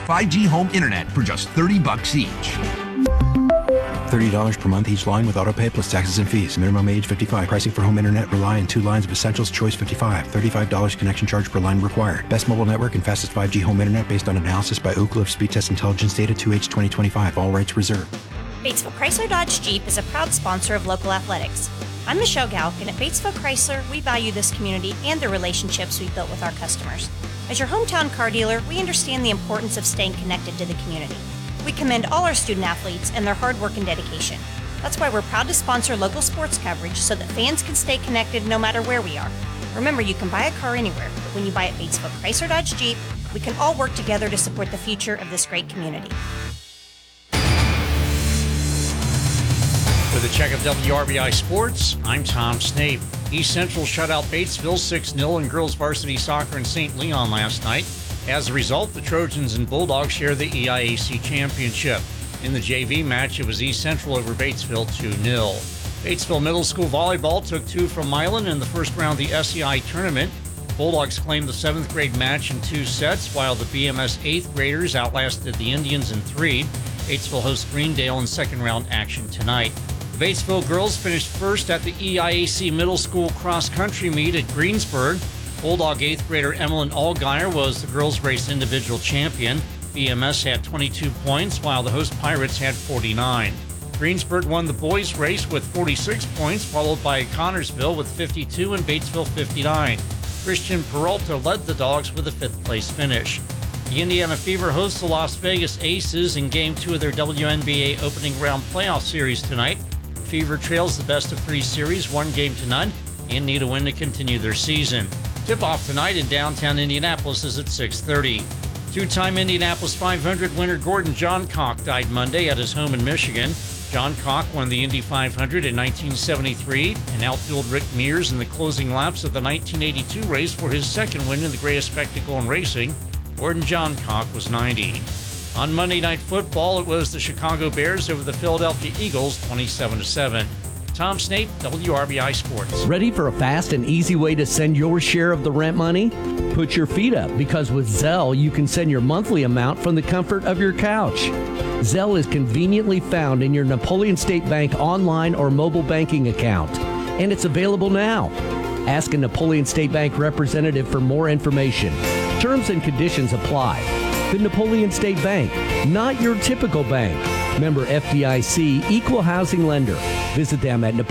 5G home internet for just $30 each. $30 per month each line with autopay plus taxes and fees. Minimum age 55. Pricing for home internet rely on 2 lines of Essentials Choice 55. $35 connection charge per line required. Best mobile network and fastest 5G home internet based on analysis by Ookla of Speed Test Intelligence Data 2H 2025. All rights reserved. Batesville Chrysler Dodge Jeep is a proud sponsor of local athletics. I'm Michelle Galk, and at Batesville Chrysler, we value this community and the relationships we've built with our customers. As your hometown car dealer, we understand the importance of staying connected to the community. We commend all our student athletes and their hard work and dedication. That's why we're proud to sponsor local sports coverage so that fans can stay connected no matter where we are. Remember, you can buy a car anywhere, but when you buy at Batesville Chrysler Dodge Jeep, we can all work together to support the future of this great community. With a check of WRBI Sports, I'm Tom Snape. East Central shut out Batesville 6-0 in girls varsity soccer in St. Leon last night. As a result, the Trojans and Bulldogs share the EIAC championship. In the JV match, it was East Central over Batesville 2-0. Batesville Middle School volleyball took 2 from Milan in the first round of the SEI tournament. Bulldogs claimed the 7th grade match in 2 sets, while the BMS 8th graders outlasted the Indians in 3. Batesville hosts Greendale in second round action tonight. The Batesville girls finished first at the EIAC Middle School cross-country meet at Greensburg. Bulldog 8th grader Emmeline Allgaier was the girls' race individual champion. BMS had 22 points, while the host Pirates had 49. Greensburg won the boys' race with 46 points, followed by Connorsville with 52 and Batesville 59. Christian Peralta led the Dogs with a 5th place finish. The Indiana Fever hosts the Las Vegas Aces in Game 2 of their WNBA opening round playoff series tonight. Fever trails the best-of-3 series 1-0 and need a win to continue their season. Tip-off tonight in downtown Indianapolis is at 6:30. 2-time Indianapolis 500 winner Gordon Johncock died Monday at his home in Michigan. Johncock won the Indy 500 in 1973 and outdueled Rick Mears in the closing laps of the 1982 race for his second win in the greatest spectacle in racing. Gordon Johncock was 90. On Monday Night Football, it was the Chicago Bears over the Philadelphia Eagles 27-7. Tom Snape, WRBI Sports. Ready for a fast and easy way to send your share of the rent money? Put your feet up, because with Zelle, you can send your monthly amount from the comfort of your couch. Zelle is conveniently found in your Napoleon State Bank online or mobile banking account, and it's available now. Ask a Napoleon State Bank representative for more information. Terms and conditions apply. The Napoleon State Bank, not your typical bank. Member FDIC, equal housing lender. Visit them at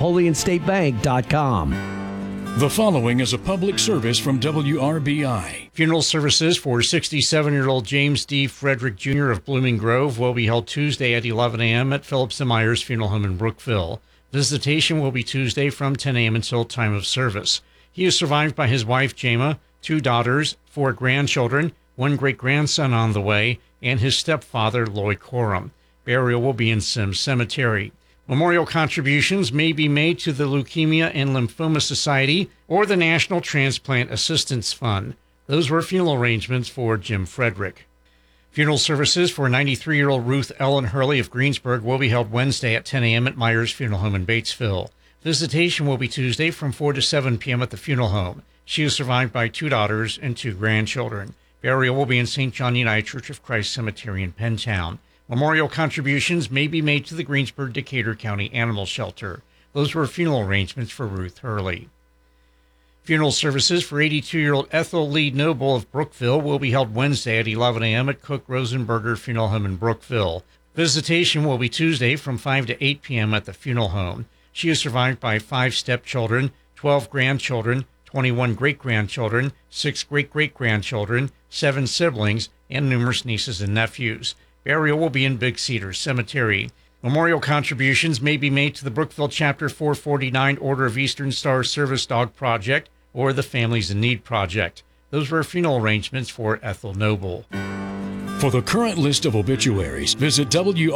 napoleonstatebank.com. The following is a public service from WRBI. Funeral services for 67-year-old James D. Frederick Jr. of Blooming Grove will be held Tuesday at 11 a.m. at Phillips & Myers Funeral Home in Brookville. Visitation will be Tuesday from 10 a.m. until time of service. He is survived by his wife, Jama, 2 daughters, 4 grandchildren, 1 great-grandson on the way, and his stepfather, Lloyd Coram. Burial will be in Sims Cemetery. Memorial contributions may be made to the Leukemia and Lymphoma Society or the National Transplant Assistance Fund. Those were funeral arrangements for Jim Frederick. Funeral services for 93-year-old Ruth Ellen Hurley of Greensburg will be held Wednesday at 10 a.m. at Myers Funeral Home in Batesville. Visitation will be Tuesday from 4 to 7 p.m. at the funeral home. She is survived by 2 daughters and 2 grandchildren. Burial will be in St. John United Church of Christ Cemetery in Pentown. Memorial contributions may be made to the Greensburg-Decatur County Animal Shelter. Those were funeral arrangements for Ruth Hurley. Funeral services for 82-year-old Ethel Lee Noble of Brookville will be held Wednesday at 11 a.m. at Cook Rosenberger Funeral Home in Brookville. Visitation will be Tuesday from 5 to 8 p.m. at the funeral home. She is survived by 5 stepchildren, 12 grandchildren, 21 great-grandchildren, 6 great-great-grandchildren, 7 siblings, and numerous nieces and nephews. Burial will be in Big Cedar Cemetery. Memorial contributions may be made to the Brookville Chapter 449 Order of Eastern Star Service Dog Project or the Families in Need Project. Those were funeral arrangements for Ethel Noble. For the current list of obituaries, visit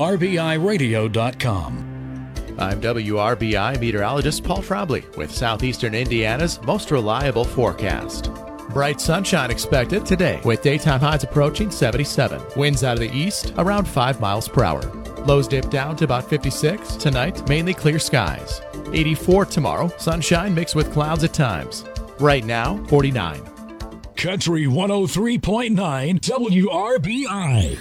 WRBIRadio.com. I'm WRBI meteorologist Paul Trombley with Southeastern Indiana's most reliable forecast. Bright sunshine expected today with daytime highs approaching 77. Winds out of the east around 5 miles per hour. Lows dip down to about 56. Tonight, mainly clear skies. 84 tomorrow, sunshine mixed with clouds at times. Right now, 49. Country 103.9 WRBI.